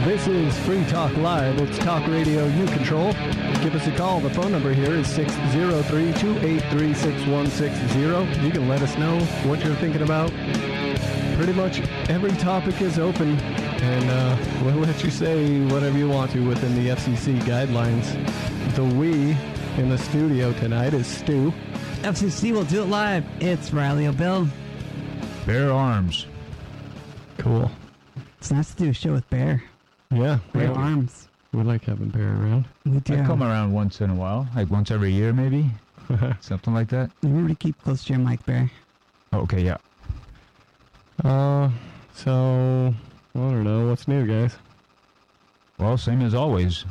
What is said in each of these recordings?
This is Free Talk Live. It's talk radio you control. Give us a call. The phone number here is 603-283-6160. You can let us know what you're thinking about. Pretty much every topic is open, and we'll let you say whatever you want to within the FCC guidelines. The we in the studio tonight is Stu. FCC will do it live. It's Riley O'Bill. Bear Arms. Cool. It's nice to do a show with Bear. Yeah. Bear Arms. We like having Bear around. We do. I come around once in a while, like once every year maybe. Something like that. Remember to keep close to your mic, Bear. Oh, okay, yeah. So, I don't know. What's new, guys? Well, same as always.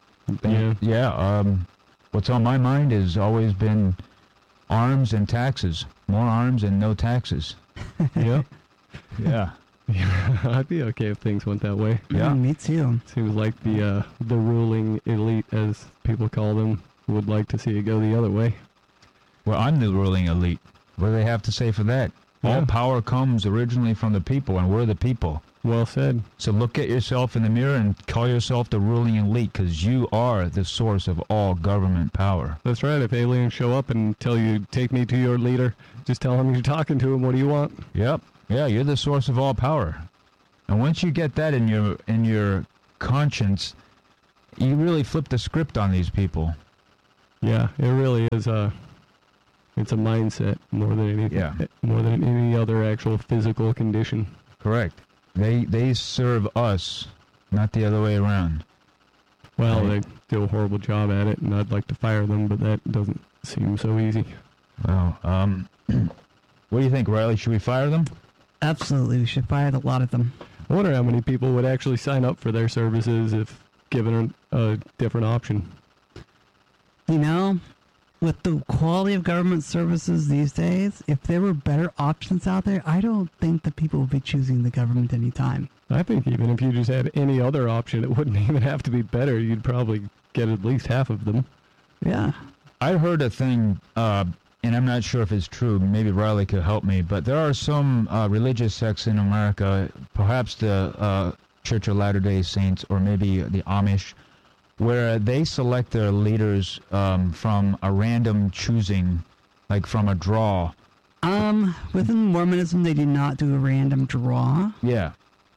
Yeah. What's on my mind has always been arms and taxes. More arms and no taxes. Yep. Yeah. Yeah, I'd be okay if things went that way. Yeah. Me too. Seems like the ruling elite, as people call them, would like to see it go the other way. Well, I'm the ruling elite. What do they have to say for that? Yeah. All power comes originally from the people, and we're the people. Well said. So look at yourself in the mirror and call yourself the ruling elite, because you are the source of all government power. That's right. If aliens show up and tell you, take me to your leader, just tell him you're talking to him. What do you want? Yep. Yeah, you're the source of all power. And once you get that in your conscience, you really flip the script on these people. Yeah, it really is it's a mindset more than anything. Yeah. More than any other actual physical condition. Correct. They serve us, not the other way around. Well, Right. they do a horrible job at it, and I'd like to fire them, but that doesn't seem so easy. Well, what do you think, Riley? Should we fire them? Absolutely. We should fire a lot of them. I wonder how many people would actually sign up for their services if given a different option. You know, with the quality of government services these days, if there were better options out there, I don't think that people would be choosing the government anytime. I think even if you just had any other option, it wouldn't even have to be better. You'd probably get at least half of them. Yeah. I heard a thing, and I'm not sure if it's true. Maybe Riley could help me. But there are some religious sects in America, perhaps the Church of Latter-day Saints or maybe the Amish, where they select their leaders from a random choosing, like from a draw. Within Mormonism, they do not do a random draw. Yeah.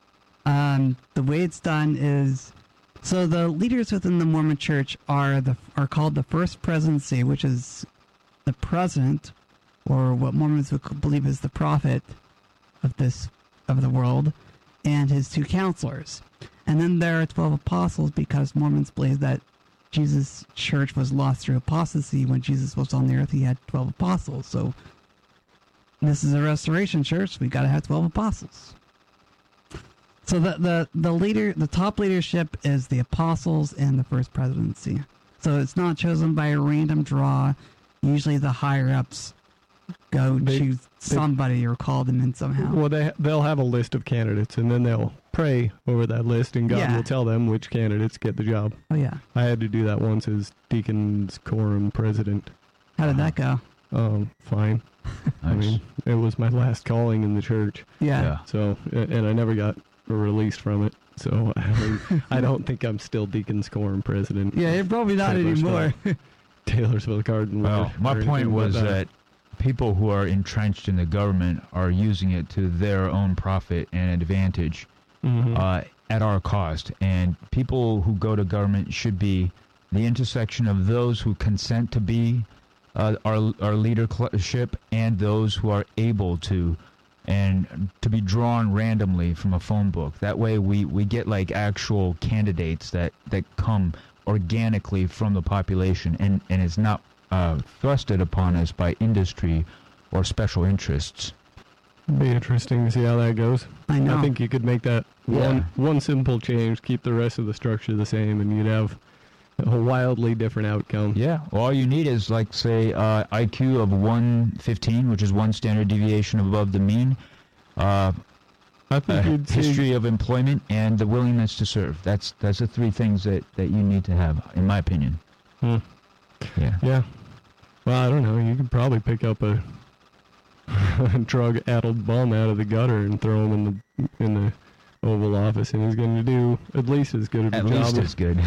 The way it's done is, so the leaders within the Mormon Church are called the First Presidency, which is the president, or what Mormons would believe is the prophet of the world, and his two counselors. And then there are 12 apostles, because Mormons believe that Jesus' church was lost through apostasy. When Jesus was on the earth, he had 12 apostles. So this is a restoration church. We got to have 12 apostles. So the top leadership is the apostles and the First Presidency. So it's not chosen by a random draw. Usually the higher ups choose somebody or call them in somehow. Well, they'll have a list of candidates, and then they'll pray over that list, and God will tell them which candidates get the job. Oh, yeah. I had to do that once as Deacon's Quorum president. How did that go? Fine. I Nice. mean, it was my last calling in the church. Yeah. So, and I never got released from it. So, I don't think I'm still Deacon's Quorum president. Yeah, you're probably not Type of anymore. Taylorsville Garden. Well, my point was that people who are entrenched in the government are using it to their own profit and advantage at our cost. And people who go to government should be the intersection of those who consent to be our leadership and those who are able to, and to be drawn randomly from a phone book. That way we get like actual candidates that come organically from the population, and it's not thrusted upon us by industry or special interests. Be interesting to see how that goes. I know. I think you could make that one simple change, keep the rest of the structure the same, and you'd have a wildly different outcome. Yeah, well, all you need is, like, say, IQ of 115, which is one standard deviation above the mean, I think you'd see history of employment, and the willingness to serve. That's the three things that you need to have, in my opinion. Yeah. Well, I don't know. You could probably pick up a drug-addled bum out of the gutter and throw him in the Oval Office, and he's going to do at least as good of a At job. least as good.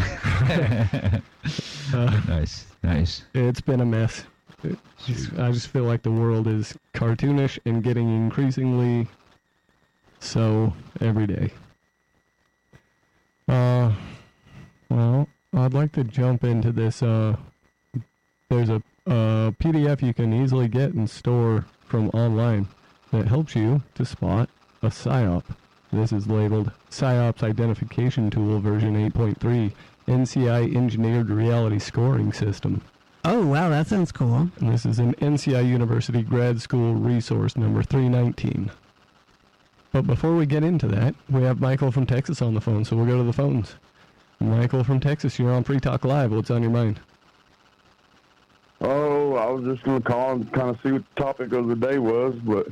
Nice. It's been a mess. I just feel like the world is cartoonish and getting increasingly so every day. Well, I'd like to jump into this. There's a PDF you can easily get and store from online that helps you to spot a PSYOP. This is labeled PSYOPs Identification Tool version 8.3 NCI Engineered Reality Scoring System. Oh, wow, that sounds cool. And this is an NCI University Grad School Resource number 319. But before we get into that, we have Michael from Texas on the phone, so we'll go to the phones. Michael from Texas, you're on Free Talk Live. What's on your mind? Oh, I was just going to call and kind of see what the topic of the day was, but,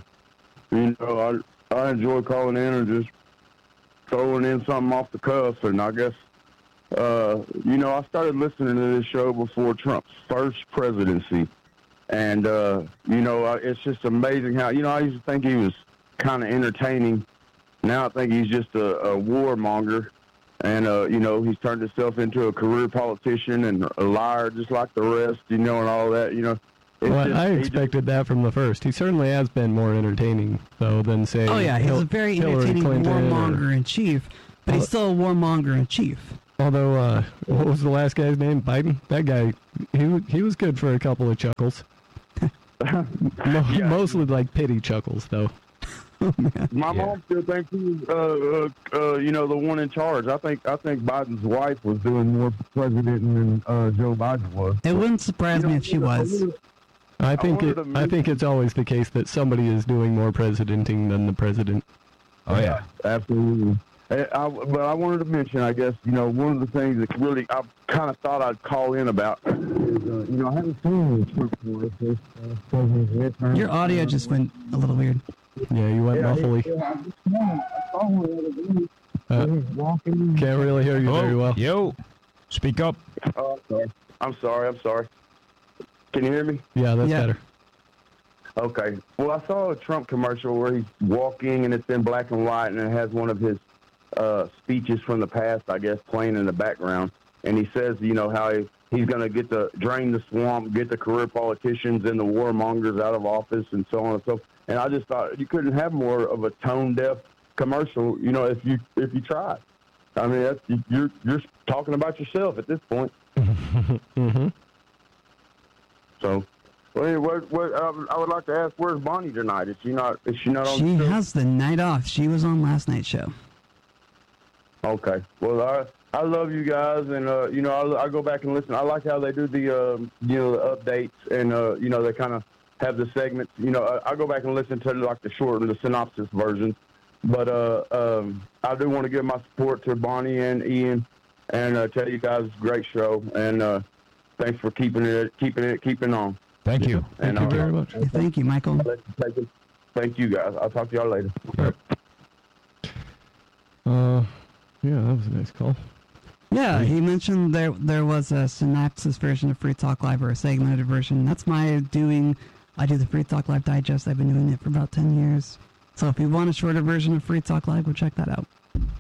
I enjoy calling in and just throwing in something off the cuff, and I guess, I started listening to this show before Trump's first presidency, and, it's just amazing how, I used to think he was kind of entertaining. Now I think he's just a warmonger. And, he's turned himself into a career politician and a liar just like the rest, and all that, I expected that from the first. He certainly has been more entertaining, though, than, say, Oh, yeah, he's a very entertaining warmonger-in-chief, but he's still a warmonger-in-chief. Although, what was the last guy's name? Biden? That guy, he was good for a couple of chuckles. Mostly like pity chuckles, though. My mom still thinks he's, the one in charge. I think Biden's wife was doing more for president than Joe Biden was. It wouldn't surprise me if she was. I think it's always the case that somebody is doing more presidenting than the president. Oh yeah, absolutely. But I wanted to mention, I guess, one of the things that really I kind of thought I'd call in about is, I haven't seen this. Your audio just went a little weird. Yeah, you went muffly. Can't really hear you very well. Yo, speak up. Oh, I'm sorry. Can you hear me? Yeah, that's better. Okay. Well, I saw a Trump commercial where he's walking, and it's in black and white, and it has one of his speeches from the past, I guess, playing in the background. And he says, how he's going to drain the swamp, get the career politicians and the warmongers out of office, and so on and so forth. And I just thought you couldn't have more of a tone-deaf commercial, if you tried. I mean, you're talking about yourself at this point. Mm-hmm. So, I would like to ask, where's Bonnie tonight? Is she not on the show? She has the night off. She was on last night's show. Okay. Well, I love you guys, and I go back and listen. I like how they do the the updates, and they kind of have the segments. I go back and listen to like the short and the synopsis version. But I do want to give my support to Bonnie and Ian, and tell you guys it's a great show, and thanks for keeping on. Thank you. Thank you very much. Thank you, Michael. Thank you, guys. I'll talk to y'all later. Right. Yeah, that was a nice call. Yeah, he mentioned there was a synopsis version of Free Talk Live, or a segmented version. That's my doing. I do the Free Talk Live digest. I've been doing it for about 10 years. So if you want a shorter version of Free Talk Live, go check that out.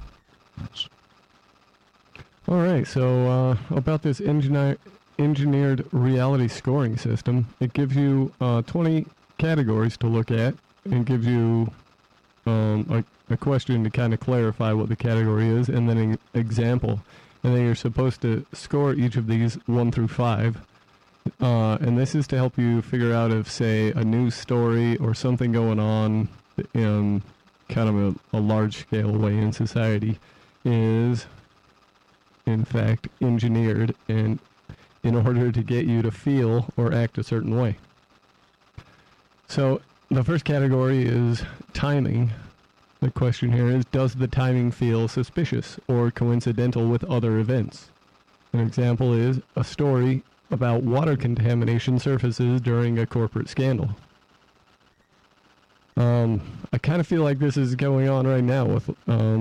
All right, so about this engineered reality scoring system, it gives you 20 categories to look at, and gives you a question to kind of clarify what the category is, and then an example. And then you're supposed to score each of these 1 through 5. And this is to help you figure out if, say, a news story or something going on in kind of a large-scale way in society is, in fact, engineered and in order to get you to feel or act a certain way. So the first category is timing. The question here is, does the timing feel suspicious or coincidental with other events? An example is a story about water contamination surfaces during a corporate scandal. I kind of feel like this is going on right now with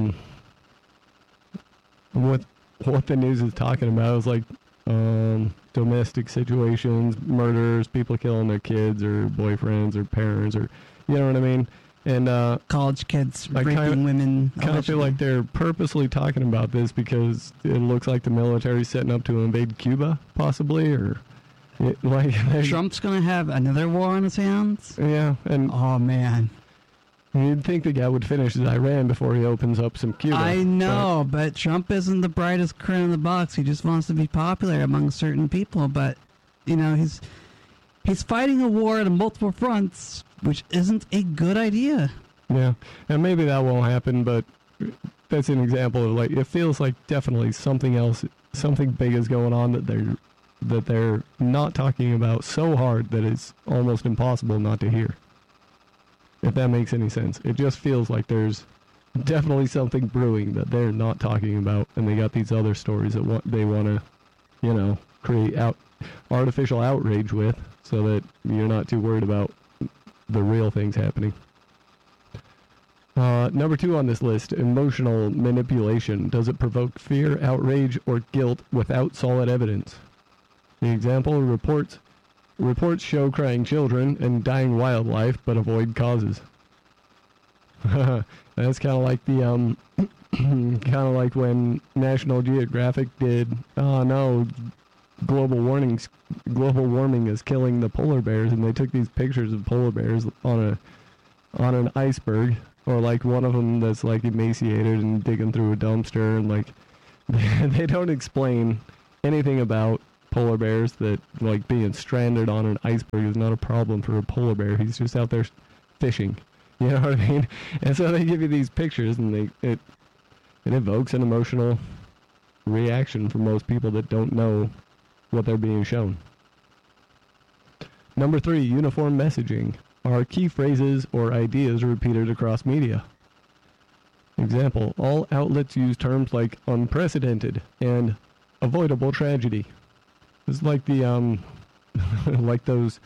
what the news is talking about. Is like domestic situations, murders, people killing their kids or boyfriends or parents, or you know what I mean. And college kids I raping women. Kind of feel like they're purposely talking about this because it looks like the military's setting up to invade Cuba, possibly, or Trump's going to have another war on his hands? Yeah, and oh man. You'd think the guy would finish his Iran before he opens up some Cuba. I know, but Trump isn't the brightest crayon in the box. He just wants to be popular among certain people. But, he's fighting a war on multiple fronts, which isn't a good idea. Yeah, and maybe that won't happen, but that's an example of, it feels like definitely something else, something big is going on that they're not talking about so hard that it's almost impossible not to hear. If that makes any sense. It just feels like there's definitely something brewing that they're not talking about, and they got these other stories that they want to, create artificial outrage with, so that you're not too worried about the real things happening. Number 2 on this list, emotional manipulation. Does it provoke fear, outrage, or guilt without solid evidence? The example, reports show crying children and dying wildlife, but avoid causes. That's kind of like the kind of like when National Geographic did, oh no, global warming is killing the polar bears, and they took these pictures of polar bears on an iceberg, or like one of them that's like emaciated and digging through a dumpster, and like they don't explain anything about polar bears, that like being stranded on an iceberg is not a problem for a polar bear. He's just out there fishing. You know what I mean? And so they give you these pictures, and it evokes an emotional reaction from most people that don't know what they're being shown. Number 3, uniform messaging. Are key phrases or ideas repeated across media? Example, all outlets use terms like unprecedented and avoidable tragedy. It's like the like those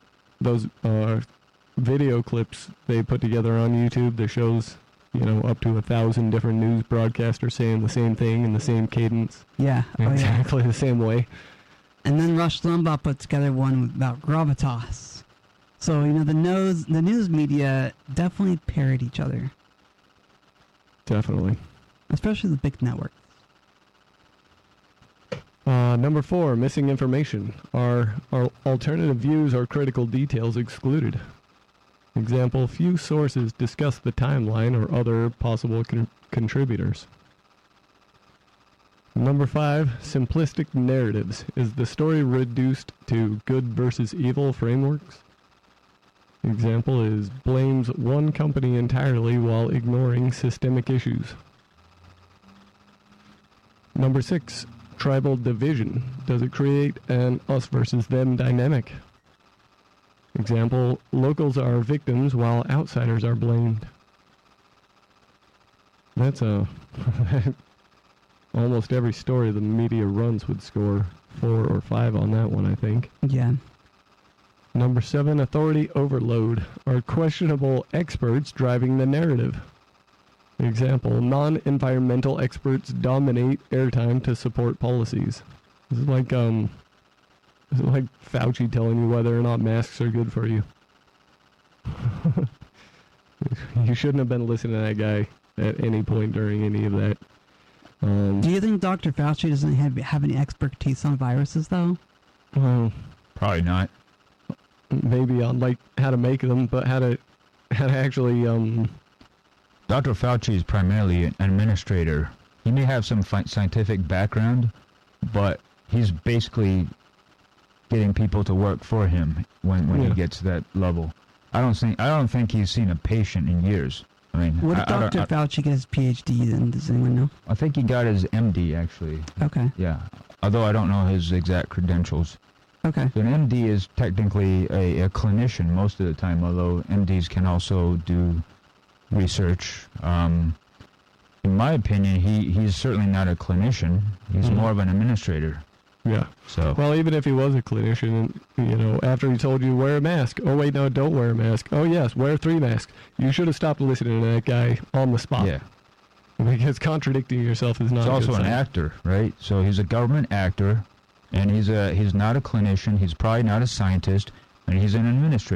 video clips they put together on YouTube that shows, up to 1,000 different news broadcasters saying the same thing in the same cadence. Yeah. Exactly the same way. And then Rush Limbaugh put together one about gravitas. So, the news media definitely parrot each other. Definitely. Especially the big networks. Number 4, missing information. Are alternative views or critical details excluded? Example, few sources discuss the timeline or other possible contributors. Number 5, simplistic narratives. Is the story reduced to good versus evil frameworks? Example is blames one company entirely while ignoring systemic issues. Number 6, tribal division. Does it create an us versus them dynamic? Example, locals are victims while outsiders are blamed. That's almost every story the media runs would score 4 or 5 on that one, I think. Yeah. Number 7, authority overload. Are questionable experts driving the narrative? Example, non-environmental experts dominate airtime to support policies. This is like Fauci telling you whether or not masks are good for you. You shouldn't have been listening to that guy at any point during any of that. Do you think Dr. Fauci doesn't have any expertise on viruses, though? Probably not. Maybe on how to make them, but how to actually. Dr. Fauci is primarily an administrator. He may have some scientific background, but he's basically getting people to work for him when he gets to that level. I don't think he's seen a patient in years. I mean, what did Dr. Fauci get his PhD in? Does anyone know? I think he got his MD, actually. Okay. Yeah. Although I don't know his exact credentials. Okay. So an MD is technically a clinician most of the time, although MDs can also do research. In my opinion, he's certainly not a clinician. He's more of an administrator. Yeah. So. Well, even if he was a clinician, after he told you wear a mask, oh wait, no, don't wear a mask. Oh yes, wear 3 masks. You should have stopped listening to that guy on the spot. Yeah. Because contradicting yourself is not. He's a also good an sign. actor, right? So he's a government actor, and he's not a clinician. He's probably not a scientist, and he's an administrator.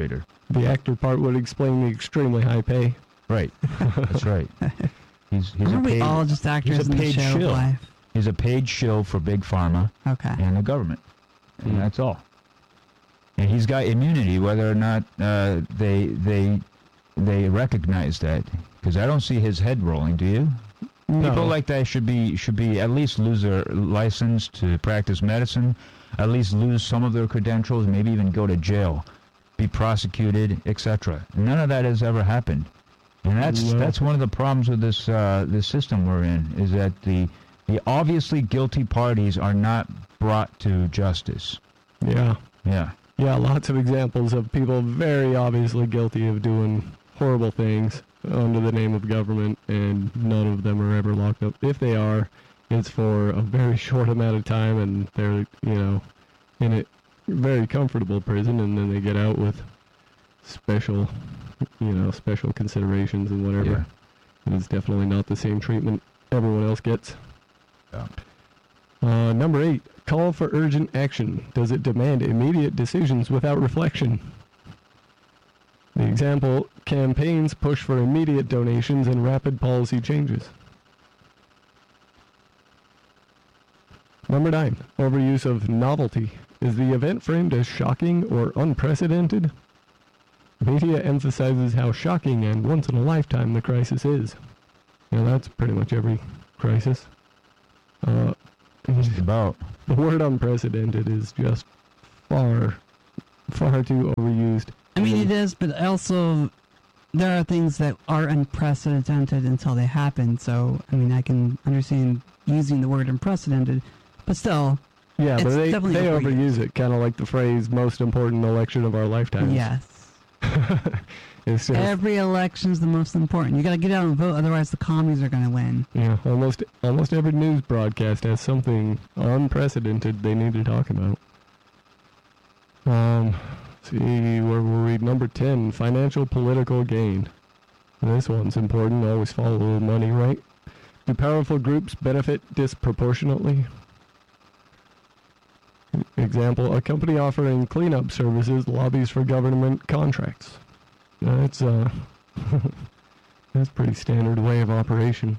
The actor part would explain the extremely high pay. Right. That's right. He's Aren't a we paid, all just actors in the paid show of shill. life? He's a paid shill for Big Pharma Okay. and the government. And that's all. And he's got immunity, whether or not they recognize that. Because I don't see his head rolling. Do you? No. People like that should be at least lose their license to practice medicine, at least lose some of their credentials, maybe even go to jail, be prosecuted, etc. None of that has ever happened, and that's one of the problems with this system we're in, is that the obviously guilty parties are not brought to justice. Yeah. Yeah. Yeah, lots of examples of people very obviously guilty of doing horrible things under the name of government, and none of them are ever locked up. If they are, it's for a very short amount of time, and they're, in a very comfortable prison, and then they get out with special considerations and whatever. Yeah. And it's definitely not the same treatment everyone else gets. Yeah. Number 8, call for urgent action. Does it demand immediate decisions without reflection? The example, campaigns push for immediate donations and rapid policy changes. Number 9, overuse of novelty. Is the event framed as shocking or unprecedented? Media emphasizes how shocking and once-in-a-lifetime the crisis is. Now that's pretty much every crisis. Just about. The word unprecedented is just far too overused. I mean, it is, but also there are things that are unprecedented until they happen. So, I mean, I can understand using the word unprecedented, but still. Yeah, but they overused. overuse it, kind of like the phrase "most important election of our lifetime." Yes. It's just, Every election's the most important. You got to get out and vote, otherwise the commies are going to win. yeah, almost every news broadcast has something unprecedented they need to talk about. See, where were we? Number 10, financial political gain. This one's important. Always follow the money, right? Do powerful groups benefit disproportionately? Example, a company offering cleanup services lobbies for government contracts. That's that's pretty standard way of operation.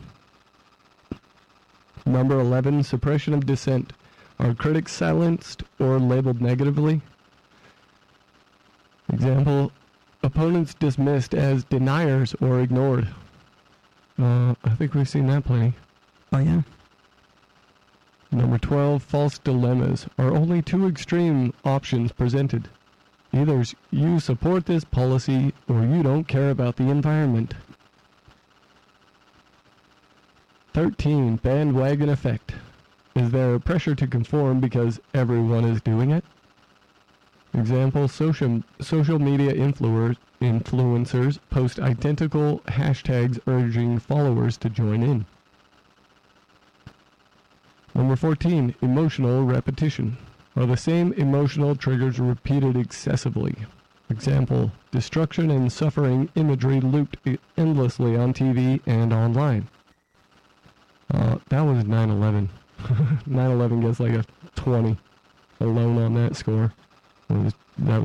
Number 11, suppression of dissent. Are critics silenced or labeled negatively? Example, opponents dismissed as deniers or ignored. I think we've seen that plenty. Oh, yeah. Number 12, false dilemmas. Are only two extreme options presented. Either you support this policy or you don't care about the environment. 13, bandwagon effect. Is there pressure to conform because everyone is doing it? Example, social media influencers post identical hashtags urging followers to join in. Number 14, emotional repetition. Are the same emotional triggers repeated excessively? Example, destruction and suffering imagery looped endlessly on TV and online. That was 9/11. 9/11 gets like a 20 alone on that score. They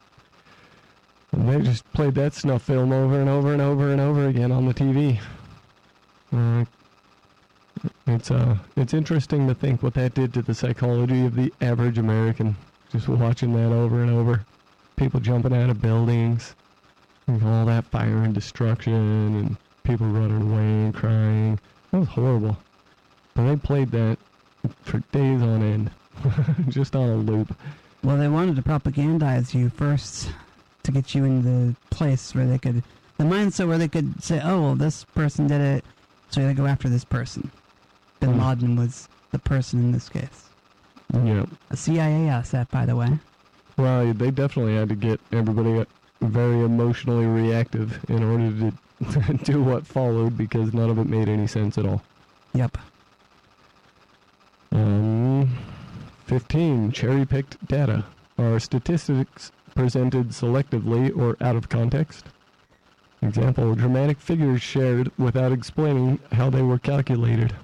just played that snuff film over and over and over and over again on the TV. It's interesting to think what that did to the psychology of the average American. Just watching that over and over. People jumping out of buildings, and all that fire and destruction, and people running away and crying. That was horrible. But they played that for days on end, just on a loop. Well, they wanted to propagandize you first to get you in the place where they could, the mindset where they could say, oh, well, this person did it, so they go after this person. Bin Laden was the person in this case. Yeah. A CIA asset, by the way. Well, they definitely had to get everybody very emotionally reactive in order to do what followed, because none of it made any sense at all. Yep. 15, cherry-picked data. Are statistics presented selectively or out of context? Example, dramatic figures shared without explaining how they were calculated.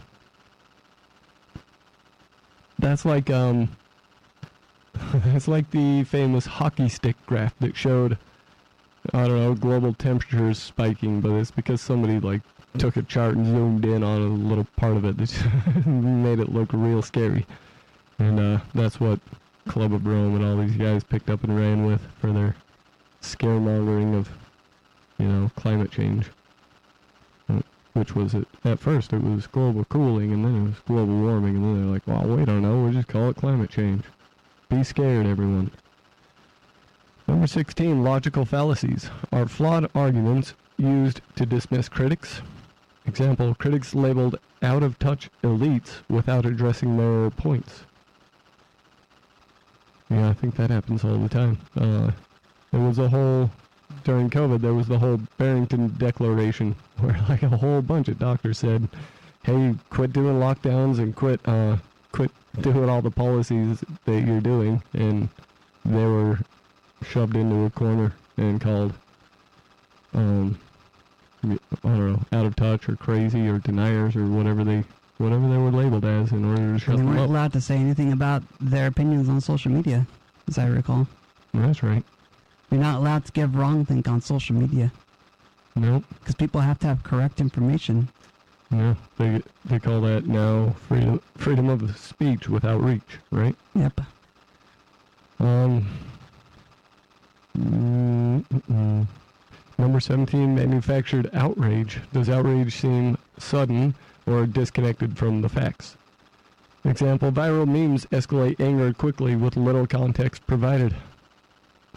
That's like that's like the famous hockey stick graph that showed I don't know, global temperature is spiking, but it's because somebody, like, took a chart and zoomed in on a little part of it that made it look real scary. And that's what Club of Rome and all these guys picked up and ran with for their scaremongering of, climate change. Which was, at first it was global cooling, and then it was global warming, and then they're like, well, we don't know, we'll just call it climate change. Be scared, everyone. Number 16, logical fallacies are flawed arguments used to dismiss critics. Example, critics labeled out-of-touch elites without addressing their points. Yeah, I think that happens all the time. During COVID, there was the whole Barrington Declaration, where like a whole bunch of doctors said, hey, quit doing lockdowns and quit doing all the policies that you're doing, and they were shoved into a corner and called, I don't know, out of touch or crazy or deniers or whatever they were labeled as in order to shut them up. They weren't allowed to say anything about their opinions on social media, as I recall. That's right. You're not allowed to give wrong thing on social media. Nope. Because people have to have correct information. Yeah, they call that now freedom of speech without reach, right? Yep. Number 17, manufactured outrage. Does outrage seem sudden or disconnected from the facts? Example, viral memes escalate anger quickly with little context provided.